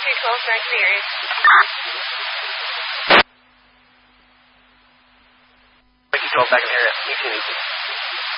212 back in the area. Mikey 12 back in the area. 18.